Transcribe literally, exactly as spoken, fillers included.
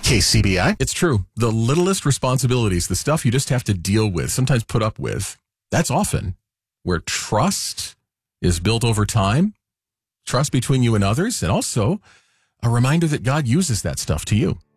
K C B I. It's true. The littlest responsibilities, the stuff you just have to deal with, sometimes put up with, that's often where trust is built over time, trust between you and others, and also a reminder that God uses that stuff to you.